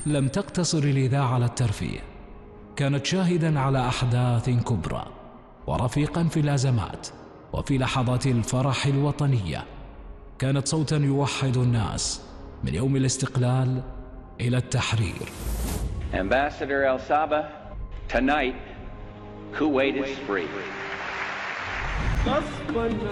لم تقتصر الإذاعة على الترفيه، كانت شاهداً على أحداث كبرى ورفيقاً في الأزمات وفي لحظات الفرح الوطنية. كانت صوتاً يوحد الناس من يوم الاستقلال إلى التحرير. Ambassador El Saba, tonight Kuwait is free.